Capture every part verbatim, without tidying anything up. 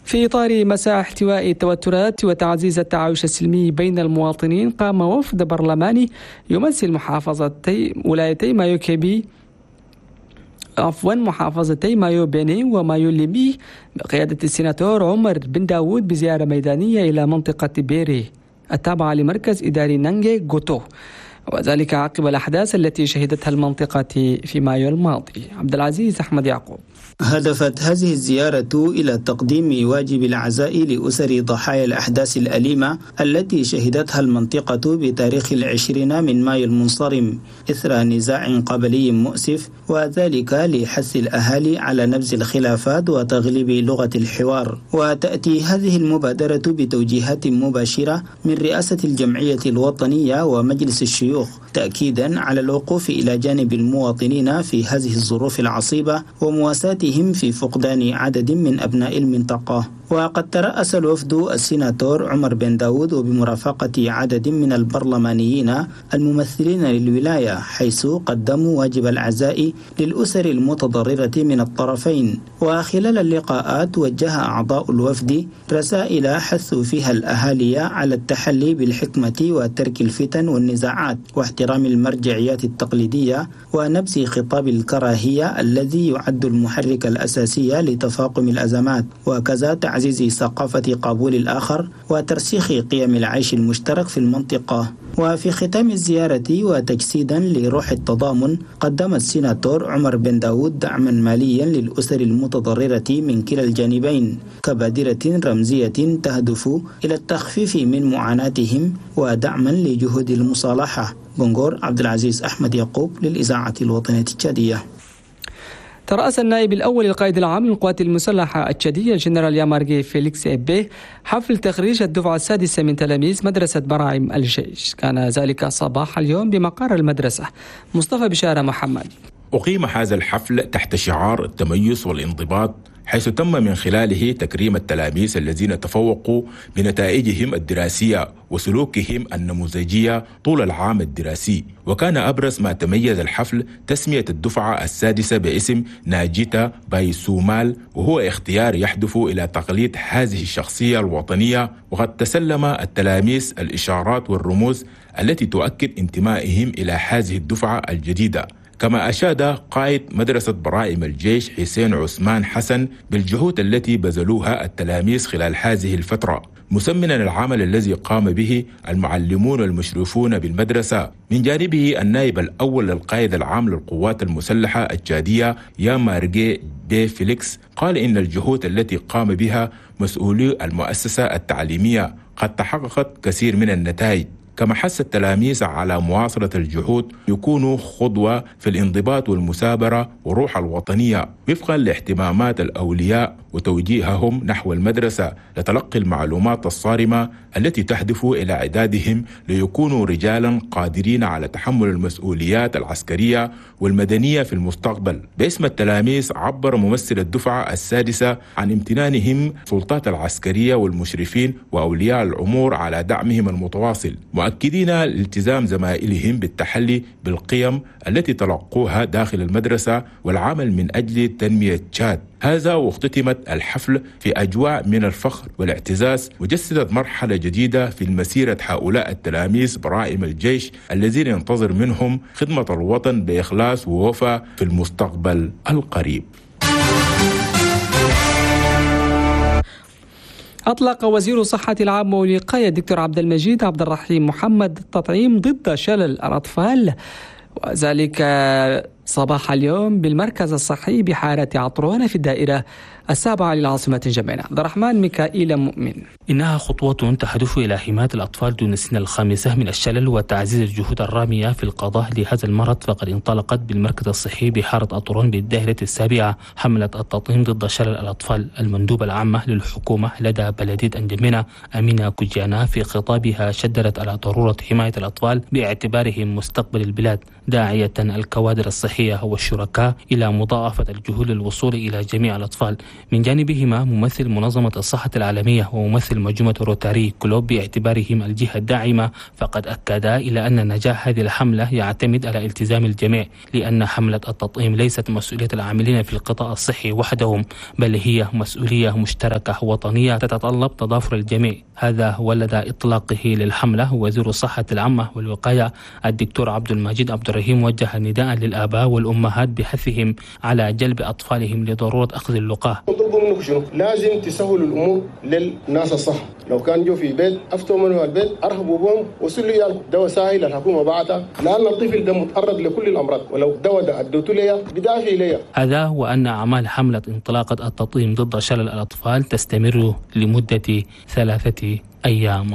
في إطار مساء احتواء التوترات وتعزيز التعايش السلمي بين المواطنين، قام وفد برلماني يمثل محافظتي ولايتي مايو كيبي عفوا محافظتي مايو بيني ومايو ليبي بقيادة السيناتور عمر بن داود بزيارة ميدانية إلى منطقة بيري التابعة لمركز إداري نانجي غوتو، وذلك عقب الأحداث التي شهدتها المنطقة في مايو الماضي. عبد العزيز أحمد يعقوب. هدفت هذه الزيارة إلى تقديم واجب العزاء لأسر ضحايا الأحداث الأليمة التي شهدتها المنطقة بتاريخ العشرين من مايو المنصرم إثر نزاع قبلي مؤسف، وذلك لحث الأهالي على نبذ الخلافات وتغليب لغة الحوار. وتأتي هذه المبادرة بتوجيهات مباشرة من رئاسة الجمعية الوطنية ومجلس الشيوخ، تأكيدا على الوقوف إلى جانب المواطنين في هذه الظروف العصيبة ومواساتهم في فقدان عدد من أبناء المنطقة. وقد ترأس الوفد السيناتور عمر بن داود وبمرافقة عدد من البرلمانيين الممثلين للولاية، حيث قدموا واجب العزاء للأسر المتضررة من الطرفين. وخلال اللقاءات وجه أعضاء الوفد رسائل حثوا فيها الأهالي على التحلي بالحكمة وترك الفتن والنزاعات واحترام المرجعيات التقليدية ونبذ خطاب الكراهية الذي يعد المحرك الأساسي لتفاقم الأزمات، وكذا تعزيز ثقافة قبول الآخر وترسيخ قيم العيش المشترك في المنطقة. وفي ختام الزيارة وتجسيدا لروح التضامن، قدم السيناتور عمر بن داود دعما ماليا للأسر المتضررة من كلا الجانبين كبادرة رمزية تهدف إلى التخفيف من معاناتهم ودعما لجهود المصالحة. بنغور عبد العزيز أحمد يعقوب للإذاعة الوطنية التشادية. ترأس النائب الأول للقائد العام للقوات المسلحة التشادية الجنرال يامارغي فيليكس إبيه حفل تخريج الدفعة السادسة من تلاميذ مدرسة براعم الجيش، كان ذلك صباح اليوم بمقر المدرسة. مصطفى بشارة محمد. أقيم هذا الحفل تحت شعار التميز والانضباط، حيث تم من خلاله تكريم التلاميذ الذين تفوقوا بنتائجهم الدراسية وسلوكهم النموذجية طول العام الدراسي. وكان أبرز ما تميز الحفل تسمية الدفعة السادسة باسم ناجيتا باي سومال، وهو اختيار يهدف إلى تقليد هذه الشخصية الوطنية. وقد تسلم التلاميذ الإشارات والرموز التي تؤكد انتمائهم إلى هذه الدفعة الجديدة. كما أشاد قائد مدرسة براعم الجيش حسين عثمان حسن بالجهود التي بذلوها التلاميذ خلال هذه الفترة، مسمنا العمل الذي قام به المعلمون والمشرفون بالمدرسة. من جانبه النائب الأول للقائد العام للقوات المسلحة التشادية يامارغي بي فيليكس قال إن الجهود التي قام بها مسؤولي المؤسسة التعليمية قد تحققت كثير من النتائج. كما حث التلاميذ على مواصلة الجهود يكونوا قدوة في الانضباط والمثابرة والروح الوطنية وفقا لاهتمامات الأولياء وتوجيههم نحو المدرسة لتلقي المعلومات الصارمة التي تهدف إلى إعدادهم ليكونوا رجالا قادرين على تحمل المسؤوليات العسكرية والمدنية في المستقبل. باسم التلاميذ عبر ممثل الدفعة السادسة عن امتنانهم السلطات العسكرية والمشرفين وأولياء الأمور على دعمهم المتواصل، مؤكدين التزام زمائلهم بالتحلي بالقيم التي تلقوها داخل المدرسة والعمل من أجل تنمية تشاد. هذا واختتمت الحفل في أجواء من الفخر والاعتزاز، وجسدت مرحلة جديدة في مسيرة هؤلاء التلاميذ براعم الجيش الذين ينتظر منهم خدمة الوطن بإخلاص ووفاء في المستقبل القريب. أطلق وزير الصحة العامة والوقاية الدكتور عبد المجيد عبد الرحيم محمد التطعيم ضد شلل الأطفال، وذلك صباح اليوم بالمركز الصحي بحارة عطرون في الدائرة السابعة للعاصمة الجميلة. عبد الرحمن ميكائيل مؤمن. إنها خطوة تهدف إلى حماية الأطفال دون السن الخامسة من الشلل وتعزيز الجهود الرامية في القضاء لهذا المرض. فقد انطلقت بالمركز الصحي بحارة عطرون بالدائرة السابعة حملة التطعيم ضد شلل الأطفال. المندوبة العامة للحكومة لدى بلدية أنجمينة أمينة كجانا في خطابها شددت على ضرورة حماية الأطفال باعتبارهم مستقبل البلاد، داعية الكوادر الصحية والشركاء إلى مضاعفة الجهود للوصول إلى جميع الأطفال من جانبهما ممثل منظمة الصحة العالمية وممثل مجموعة روتاري كلوب باعتبارهم الجهة الداعمة فقد أكدا إلى أن نجاح هذه الحملة يعتمد على التزام الجميع، لأن حملة التطعيم ليست مسؤولية العاملين في القطاع الصحي وحدهم، بل هي مسؤولية مشتركة وطنية تتطلب تضافر الجميع. هذا ولد إطلاقه للحملة وزير الصحة العامة والوقاية الدكتور عبد المجيد عبد الرحيم وجه نداء للآباء والأمهات بحثهم على جلب أطفالهم لضرورة أخذ اللقاح. نطلبوا منكم شنو؟ لازم تسهلوا الأمور للناس الصح. لو كان جو في بيت أفتوا منه البيت أرهبوا بهم وصلوا يالكم دواء سهل الحكومة بعتها، لأن الطفل ده متعرض لكل الأمراض، ولو الدواء ده أدوته ليا بدافع ليا. هذا وأن أعمال حملة انطلاقة التطعيم ضد شلل الأطفال تستمر لمدة ثلاثة أيام.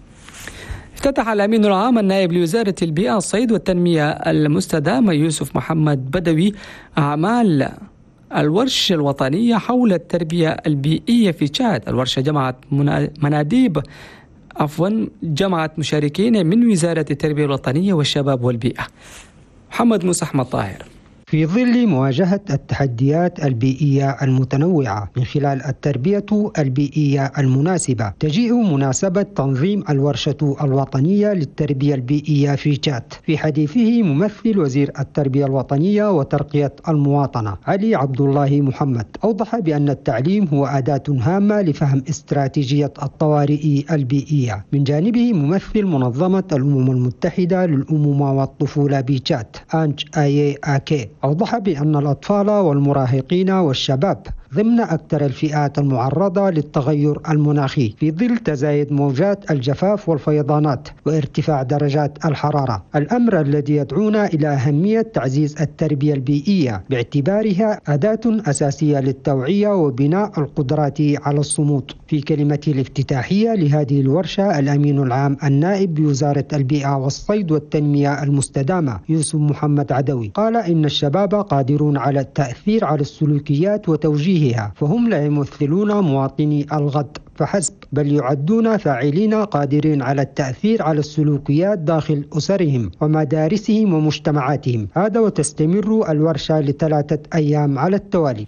افتتح الأمين العام النائب لوزارة البيئة الصيد والتنمية المستدامة يوسف محمد بدوي أعمال الورشة الوطنية حول التربية البيئية في تشاد. الورشة جمعت مناديب عفوا جمعت مشاركين من وزارة التربية الوطنية والشباب والبيئة. محمد موسى أحمد طاهر. في ظل مواجهة التحديات البيئية المتنوعة من خلال التربية البيئية المناسبة، تجيء مناسبة تنظيم الورشة الوطنية للتربية البيئية في تشاد. في حديثه ممثل وزير التربية الوطنية وترقية المواطنة علي عبد الله محمد أوضح بأن التعليم هو أداة هامة لفهم استراتيجية الطوارئ البيئية. من جانبه ممثل منظمة الأمم المتحدة للأمومة والطفولة بتشاد أنج آي آكي أوضح بأن الأطفال والمراهقين والشباب ضمن أكثر الفئات المعرضة للتغير المناخي في ظل تزايد موجات الجفاف والفيضانات وارتفاع درجات الحرارة، الأمر الذي يدعونا إلى أهمية تعزيز التربية البيئية باعتبارها أداة أساسية للتوعية وبناء القدرات على الصمود. في كلمته الافتتاحية لهذه الورشة، الأمين العام النائب بوزارة البيئة والصيد والتنمية المستدامة يوسف محمد عدوي قال إن الشباب قادرون على التأثير على السلوكيات وتوجيهها، فهم لا يمثلون مواطني الغد فحسب، بل يعدون فاعلين قادرين على التأثير على السلوكيات داخل أسرهم ومدارسهم ومجتمعاتهم. هذا وتستمر الورشة لثلاثة أيام على التوالي.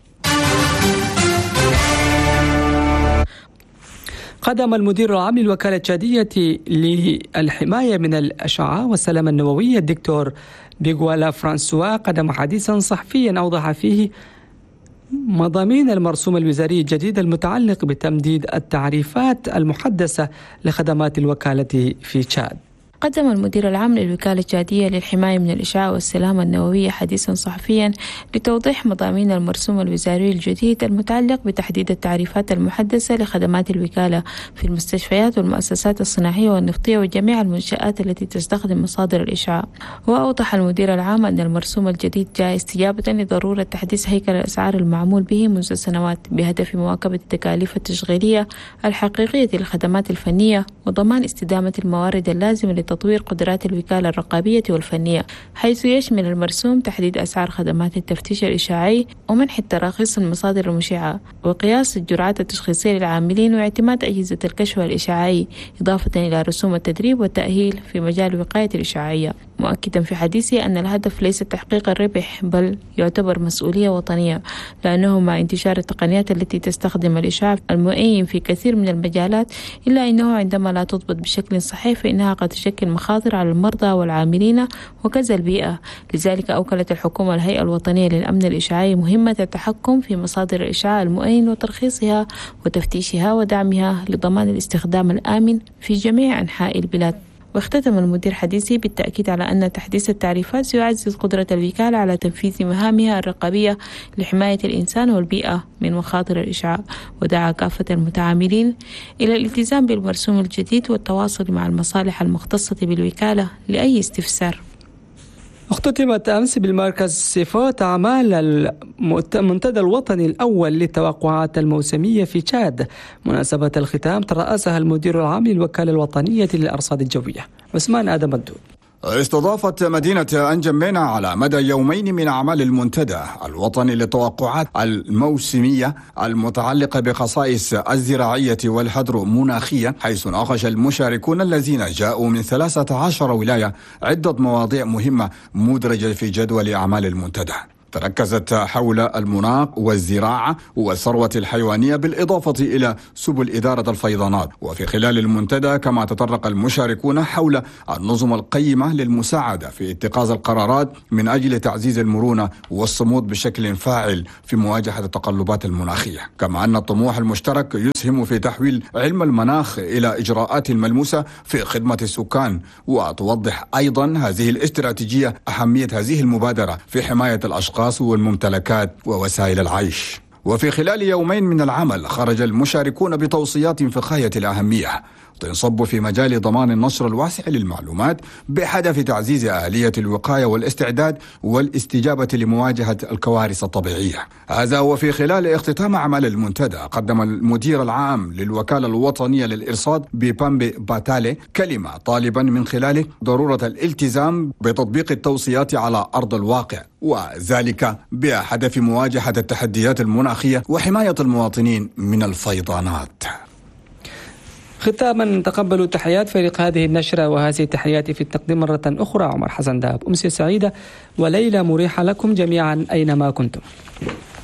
قدم المدير العام للوكالة التشادية للحماية من الأشعة والسلامة النووية الدكتور بيغوالا فرانسوا قدم حديثا صحفيا أوضح فيه مضامين المرسوم الوزاري الجديد المتعلق بتمديد التعريفات المحدثة لخدمات الوكالة في تشاد. قدم المدير العام للوكالة التشادية للحماية من الإشعاع والسلامة النووية حديثا صحفيا لتوضيح مضامين المرسوم الوزاري الجديد المتعلق بتحديد التعريفات المحدثة لخدمات الوكالة في المستشفيات والمؤسسات الصناعية والنفطية وجميع المنشآت التي تستخدم مصادر الإشعاع. وأوضح المدير العام أن المرسوم الجديد جاء استجابة لضرورة تحديث هيكل الأسعار المعمول به منذ سنوات بهدف مواكبة التكاليف التشغيلية الحقيقية للخدمات الفنية وضمان استدامة الموارد اللازمة لتطوير قدرات الوكالة الرقابية والفنية، حيث يشمل المرسوم تحديد أسعار خدمات التفتيش الإشعاعي ومنح التراخيص المصادر المشعة وقياس الجرعات التشخيصية للعاملين واعتماد أجهزة الكشف الإشعاعي، إضافة إلى رسوم التدريب والتأهيل في مجال وقاية الإشعاعية، مؤكدا في حديثه أن الهدف ليس تحقيق الربح بل يعتبر مسؤولية وطنية، لأنه مع انتشار التقنيات التي تستخدم الإشعاع المؤيم في كثير من المجالات، إلا أنه عندما لا تضبط بشكل صحيح فإنها قد تشكل مخاطر على المرضى والعاملين وكذا البيئة. لذلك أوكلت الحكومة الهيئة الوطنية للأمن الإشعاعي مهمة التحكم في مصادر الإشعاع المؤين وترخيصها وتفتيشها ودعمها لضمان الاستخدام الآمن في جميع أنحاء البلاد. واختتم المدير حديثه بالتأكيد على أن تحديث التعريفات سيعزز قدرة الوكالة على تنفيذ مهامها الرقابية لحماية الإنسان والبيئة من مخاطر الإشعاع، ودعا كافة المتعاملين إلى الالتزام بالمرسوم الجديد والتواصل مع المصالح المختصة بالوكالة لأي استفسار. اختتمت أمس بالمركز سيفوت أعمال المنتدى الوطني الأول للتوقعات الموسمية في تشاد. مناسبة الختام ترأسها المدير العام للوكالة الوطنية للأرصاد الجوية عثمان آدم الدود. استضافت مدينة أنجمينا على مدى يومين من أعمال المنتدى الوطني للتوقعات الموسمية المتعلقة بخصائص الزراعية والهيدرومناخية، حيث ناقش المشاركون الذين جاءوا من ثلاثة عشر ولاية عدة مواضيع مهمة مدرجة في جدول أعمال المنتدى. تركزت حول المناخ والزراعة والثروة الحيوانية بالإضافة إلى سبل إدارة الفيضانات. وفي خلال المنتدى كما تطرق المشاركون حول النظم القيمة للمساعدة في اتخاذ القرارات من أجل تعزيز المرونة والصمود بشكل فاعل في مواجهة التقلبات المناخية، كما أن الطموح المشترك يسهم في تحويل علم المناخ إلى إجراءات ملموسة في خدمة السكان. وتوضح أيضا هذه الاستراتيجية أهمية هذه المبادرة في حماية الأشخاص والممتلكات ووسائل العيش. وفي خلال يومين من العمل خرج المشاركون بتوصيات في غاية الأهمية تنصب في مجال ضمان النشر الواسع للمعلومات بهدف تعزيز آلية الوقاية والاستعداد والاستجابة لمواجهة الكوارث الطبيعية. هذا وفي خلال اختتام أعمال المنتدى قدم المدير العام للوكالة الوطنية للإرصاد ببامبي باتالي كلمة طالبا من خلاله ضرورة الالتزام بتطبيق التوصيات على أرض الواقع، وذلك بهدف مواجهة التحديات المناخية وحماية المواطنين من الفيضانات. ختاما تقبلوا تحيات فريق هذه النشرة وهذه التحيات في التقديم مرة أخرى عمر حسن داب. أمسية سعيدة وليلة مريحة لكم جميعا أينما كنتم.